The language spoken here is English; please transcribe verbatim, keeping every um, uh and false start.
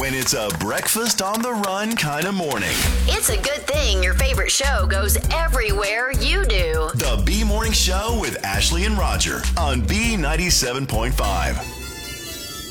when it's a breakfast on the run kind of morning. It's a good thing your favorite show goes everywhere you do. The B Morning Show with Ashley and Roger on B ninety-seven point five.